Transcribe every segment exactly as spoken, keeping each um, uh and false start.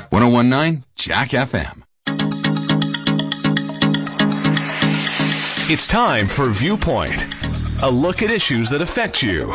one oh one point nine Jack F M. It's time for Viewpoint, a look at issues that affect you.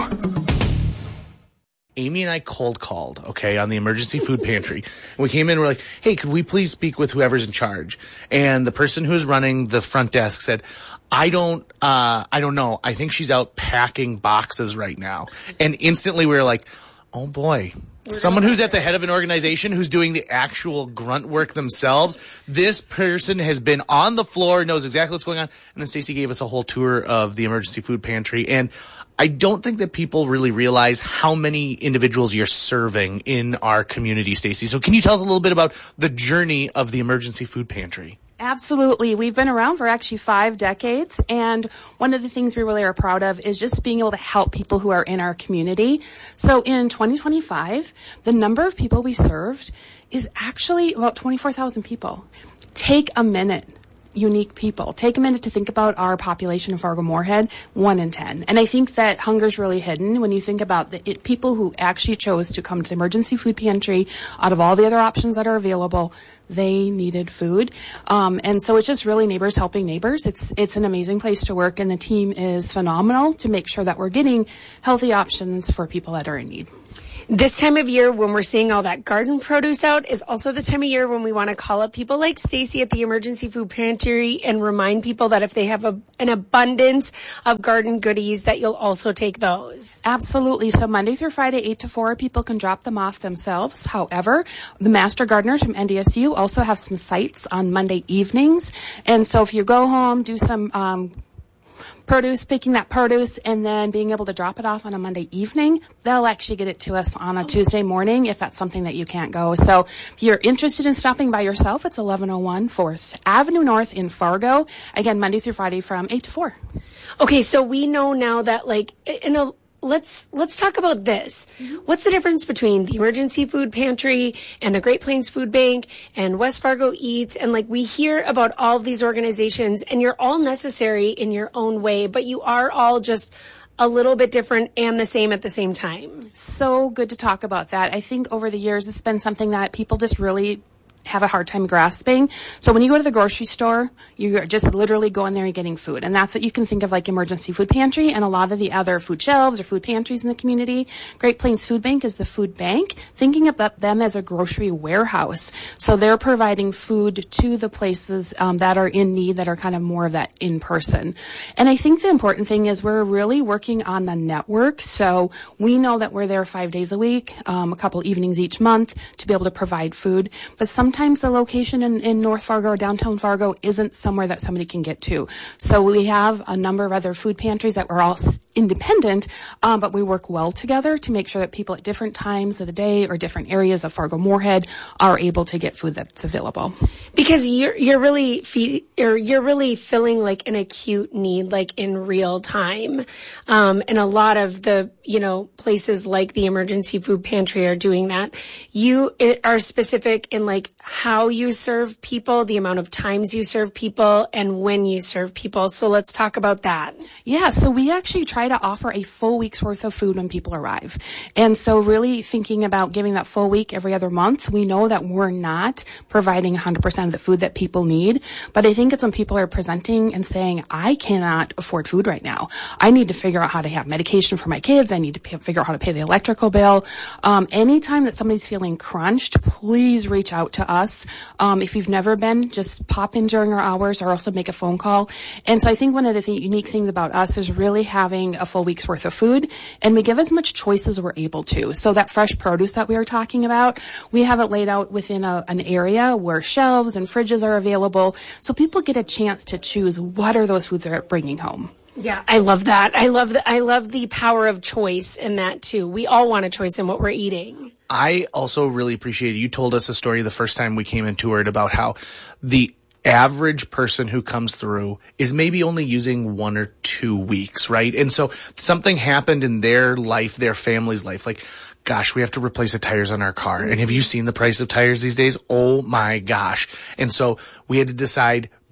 Amy and I cold called, okay, on the emergency food pantry. And we came in and we're like, hey, could we please speak with whoever's in charge? And the person who's running the front desk said, I don't, uh, I don't know. I think she's out packing boxes right now. And instantly we were like, oh boy. Someone who's at the head of an organization who's doing the actual grunt work themselves. This person has been on the floor, knows exactly what's going on. And then Stacey gave us a whole tour of the emergency food pantry. And I don't think that people really realize how many individuals you're serving in our community, Stacey. So can you tell us a little bit about the journey of the emergency food pantry? Absolutely. We've been around for actually five decades. And one of the things we really are proud of is just being able to help people who are in our community. So in twenty twenty-five, the number of people we served is actually about twenty-four thousand people. Take a minute. Unique people. Take a minute to think about our population in Fargo-Moorhead, one in ten. And I think that hunger is really hidden when you think about the it, people who actually chose to come to the emergency food pantry out of all the other options that are available. They needed food. Um, and so it's just really neighbors helping neighbors. It's, it's an amazing place to work, and the team is phenomenal to make sure that we're getting healthy options for people that are in need. This time of year when we're seeing all that garden produce out is also the time of year when we want to call up people like Stacey at the emergency food pantry and remind people that if they have a, an abundance of garden goodies that you'll also take those. Absolutely. So Monday through Friday, eight to four, people can drop them off themselves. However, the master gardeners from N D S U also have some sites on Monday evenings. And so if you go home, do some um produce, picking that produce, and then being able to drop it off on a Monday evening, they'll actually get it to us on a Tuesday morning if that's something that you can't go. So if you're interested in stopping by yourself, it's eleven oh one fourth Avenue North in Fargo. Again, Monday through Friday from eight to four. Okay, so we know now that, like, in a Let's let's talk about this. What's the difference between the emergency food pantry and the Great Plains Food Bank and West Fargo Eats? And like, we hear about all of these organizations, and you're all necessary in your own way, but you are all just a little bit different and the same at the same time. So good to talk about that. I think over the years, it's been something that people just really have a hard time grasping. So when you go to the grocery store, you're just literally going there and getting food. And that's what you can think of like emergency food pantry and a lot of the other food shelves or food pantries in the community. Great Plains Food Bank is the food bank, thinking about them as a grocery warehouse. So they're providing food to the places um, that are in need, that are kind of more of that in person. And I think the important thing is we're really working on the network. So we know that we're there five days a week, um, a couple evenings each month to be able to provide food. But sometimes Sometimes the location in, in North Fargo or downtown Fargo isn't somewhere that somebody can get to. So we have a number of other food pantries that we're all independent, um, but we work well together to make sure that people at different times of the day or different areas of Fargo-Moorhead are able to get food that's available. Because you're you're really feed, you're, you're really filling like an acute need, like in real time, um, and a lot of the you know places like the emergency food pantry are doing that. You are specific in like how you serve people, the amount of times you serve people, and when you serve people. So let's talk about that. Yeah, so we actually try to offer a full week's worth of food when people arrive. And so really thinking about giving that full week every other month. We know that we're not providing one hundred percent of the food that people need, but I think it's when people are presenting and saying, I cannot afford food right now. I need to figure out how to have medication for my kids. I need to pay, figure out how to pay the electrical bill. Um, anytime that somebody's feeling crunched, please reach out to us. Um, if you've never been, just pop in during our hours or also make a phone call. And so I think one of the th- unique things about us is really having a full week's worth of food, and we give as much choice as we're able to. So that fresh produce that we were talking about, we have it laid out within a, an area where shelves and fridges are available, so people get a chance to choose what are those foods they're bringing home. Yeah, I love that. I love the, I love the power of choice in that too. We all want a choice in what we're eating. I also really appreciate it. You told us a story the first time we came and toured about how the average person who comes through is maybe only using one or two weeks, right? And so something happened in their life, their family's life, like, gosh, we have to replace the tires on our car. And have you seen the price of tires these days? Oh my gosh. And so we had to decide,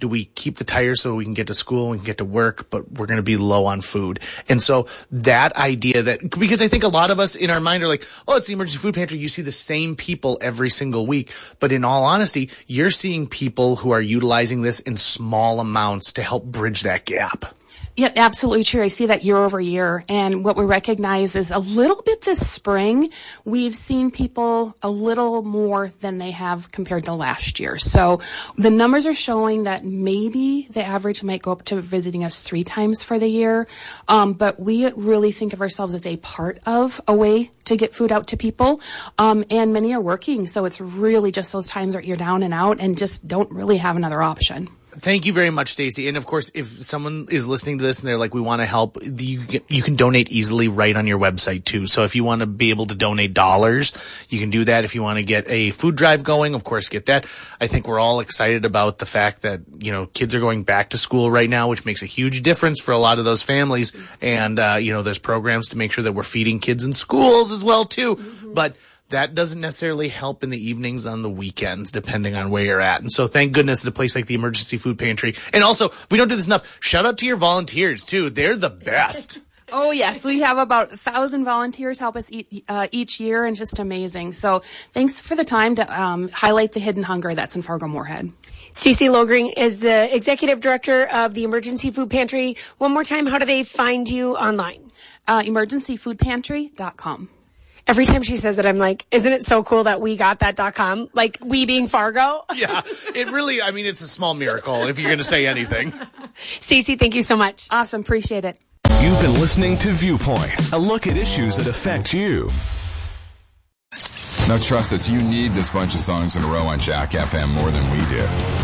do we keep the tires so we can get to school, we can get to work, but we're going to be low on food? And so that idea that, because I think a lot of us in our mind are like, oh, it's the emergency food pantry. You see the same people every single week. But in all honesty, you're seeing people who are utilizing this in small amounts to help bridge that gap. Yeah, absolutely true. I see that year over year. And what we recognize is a little bit this spring, we've seen people a little more than they have compared to last year. So the numbers are showing that maybe the average might go up to visiting us three times for the year. Um, but we really think of ourselves as a part of a way to get food out to people. Um, and many are working. So it's really just those times that you're down and out and just don't really have another option. Thank you very much, Stacey. And of course, if someone is listening to this and they're like, we want to help, you can, you can donate easily right on your website too. So if you want to be able to donate dollars, you can do that. If you want to get a food drive going, of course, get that. I think we're all excited about the fact that, you know, kids are going back to school right now, which makes a huge difference for a lot of those families. And, uh, you know, there's programs to make sure that we're feeding kids in schools as well too. Mm-hmm. But that doesn't necessarily help in the evenings on the weekends, depending on where you're at. And so thank goodness at a place like the Emergency Food Pantry. And also, we don't do this enough. Shout out to your volunteers, too. They're the best. Oh, yes. We have about a thousand volunteers help us eat, uh, each year, and just amazing. So thanks for the time to um, highlight the hidden hunger that's in Fargo-Moorhead. Stacey Logring is the Executive Director of the Emergency Food Pantry. One more time, how do they find you online? Uh, emergency food pantry dot com. Every time she says it, I'm like, isn't it so cool that we got that dot com? Like, we being Fargo? Yeah, it really, I mean, it's a small miracle if you're going to say anything. Stacey, thank you so much. Awesome. Appreciate it. You've been listening to Viewpoint, a look at issues that affect you. Now trust us, you need this bunch of songs in a row on Jack F M more than we do.